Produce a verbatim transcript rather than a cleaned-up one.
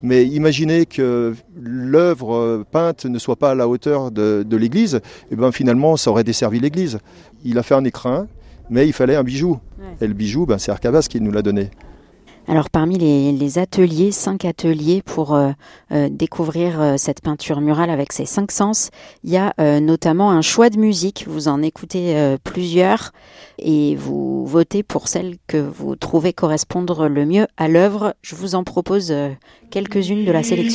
Mais imaginez que l'œuvre peinte ne soit pas à la hauteur de, de l'église, et ben finalement ça aurait desservi l'église. Il a fait un écrin, mais il fallait un bijou. Ouais. Et le bijou, ben, c'est Arcabas qui nous l'a donné. Alors parmi les, les ateliers, cinq ateliers pour euh, euh, découvrir euh, cette peinture murale avec ses cinq sens, il y a euh, notamment un choix de musique. Vous en écoutez euh, plusieurs et vous votez pour celle que vous trouvez correspondre le mieux à l'œuvre. Je vous en propose euh, quelques-unes de la sélection.